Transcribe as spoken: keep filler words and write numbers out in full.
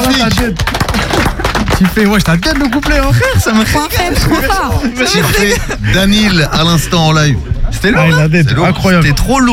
magnifique. Tu fais, ouais, je t'inquiète le couplet, hein, frère, ça me fait. Trop faible, trop fort. Chiffré Danil à l'instant en live. C'était lourd, hein. C'est lourd. Incroyable. C'était trop lourd.